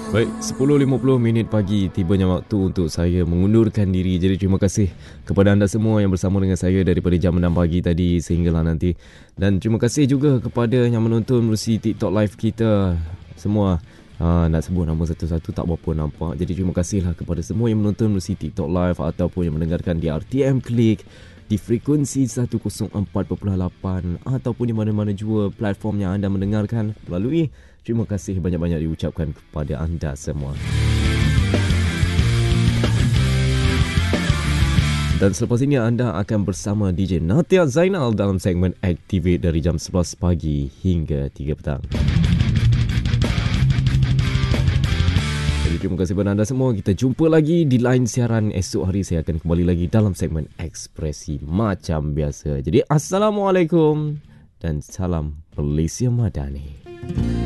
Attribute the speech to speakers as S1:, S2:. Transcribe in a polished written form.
S1: Baik, 10.50 minit pagi tibanya waktu untuk saya mengundurkan diri. Jadi terima kasih kepada anda semua yang bersama dengan saya daripada jam 6 pagi tadi sehinggalah nanti. Dan terima kasih juga kepada yang menonton melalui TikTok live kita semua. Nak sebut nama satu-satu tak berapa nampak. Jadi terima kasihlah kepada semua yang menonton melalui TikTok live ataupun yang mendengarkan di RTM Klik, di frekuensi 104.8 ataupun di mana-mana jua platform yang anda mendengarkan melalui. Terima kasih banyak-banyak diucapkan kepada anda semua. Dan selepas ini anda akan bersama DJ Natia Zainal dalam segmen Activate dari jam 11 pagi hingga 3 petang. Jadi terima kasih kepada anda semua. Kita jumpa lagi di line siaran esok hari. Saya akan kembali lagi dalam segmen Ekspresi macam biasa. Jadi Assalamualaikum dan salam Malaysia Madani.